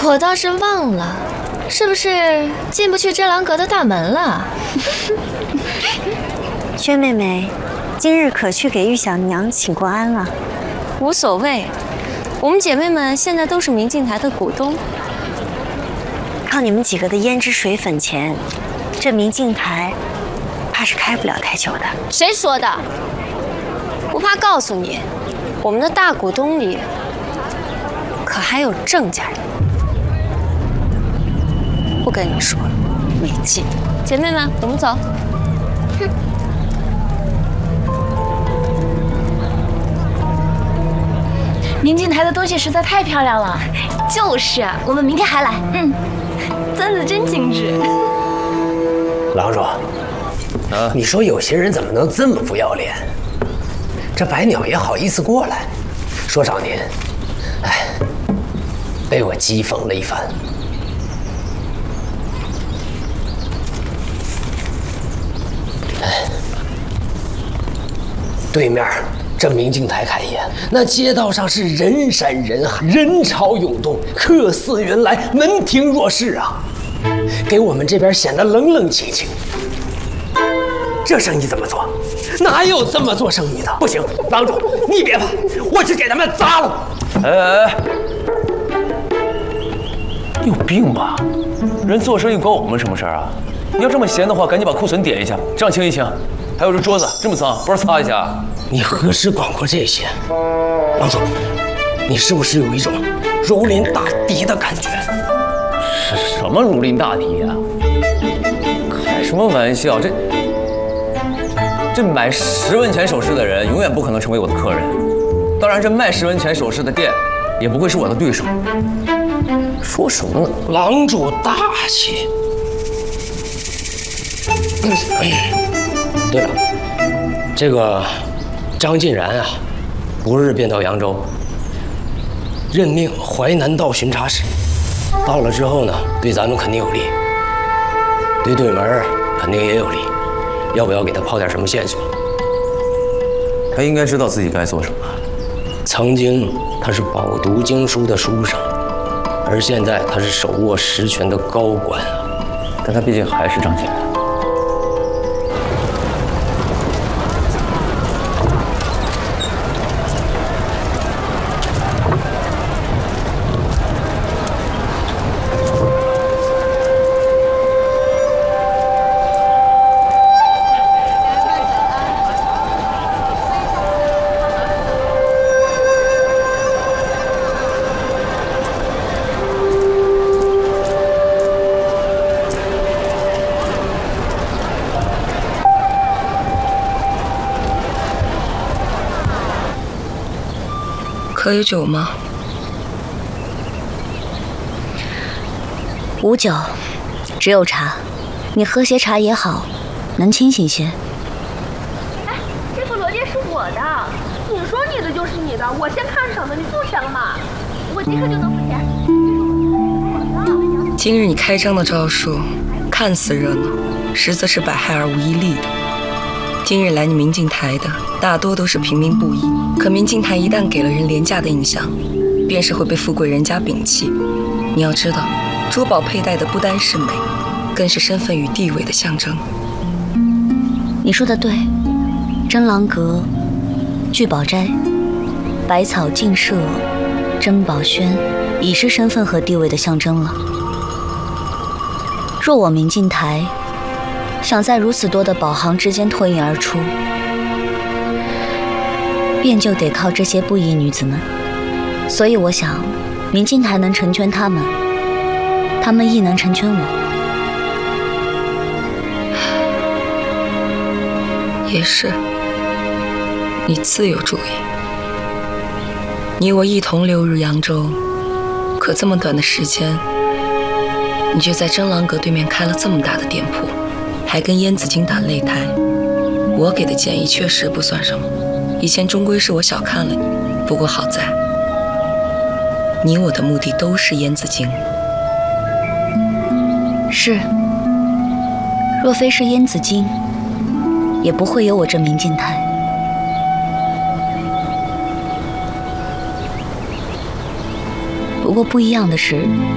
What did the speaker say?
我倒是忘了，是不是进不去真郎阁的大门了？ 薛妹妹，今日可去给玉小娘请过安了？ 无所谓，我们姐妹们现在都是明镜台的股东， 靠你们几个的胭脂水粉钱，这明镜台怕是开不了太久的。 谁说的？不怕告诉你，我们的大股东里可还有郑家人。不跟你说了，没劲。姐妹们，我们走。 明镜台的东西实在太漂亮了。就是啊，我们明天还来。簪子真精致。 郎主，你说有些人怎么能这么不要脸？这白鸟也好意思过来，说找您，被我讥讽了一番。对面这明镜台开业，那街道上是人山人海，人潮涌动，客似云来，门庭若市啊，给我们这边显得冷冷清清。这生意怎么做？哪有这么做生意的？不行，郎主，你别怕，我去给他们砸了。 你有病吧？人做生意关我们什么事儿啊？你要这么闲的话，赶紧把库存点一下，账清一清。还有这桌子这么脏，不是擦一下？ 你何时管过这些？郎主，你是不是有一种如临大敌的感觉？ 什么如临大敌呀？开什么玩笑？这买10文钱首饰的人永远不可能成为我的客人，当然这卖10文钱首饰的店也不会是我的对手。 说什么呢？郎主大气。对了，这个张晋然啊，不日便到扬州，任命淮南道巡查使。到了之后呢，对咱们肯定有利，对对门肯定也有利。要不要给他抛点什么线索？ 他应该知道自己该做什么。 曾经他是饱读经书的书生，而现在他是手握实权的高官啊。 但他毕竟还是张晋然。 可有酒吗？ 无酒，只有茶。你喝些茶也好，能清醒些。 哎，这副罗烨是我的，你说你的就是你的，我先看上的，你付钱了吗？我即刻就能付钱。 今日你开张的招数看似热闹，实则是百害而无一利的。今日来你明镜台的大多都是平民布衣，可明镜台一旦给了人廉价的印象，便是会被富贵人家摒弃。你要知道，珠宝佩戴的不单是美，更是身份与地位的象征。 你说的对，真郎阁、聚宝斋、百草竞舍、珍宝轩，已是身份和地位的象征了。若我明镜台想在如此多的宝行之间脱颖而出，便就得靠这些布衣女子们。所以我想，明镜台能成全她们，她们亦能成全我。 也是，你自有主意。你我一同流入扬州，可这么短的时间，你就在真郎阁对面开了这么大的店铺，还跟燕子京打擂台。我给的建议确实不算什么，以前终归是我小看了你。不过好在，你我的目的都是燕子京。 是，若非是燕子京，也不会有我这明镜台。不过不一样的是，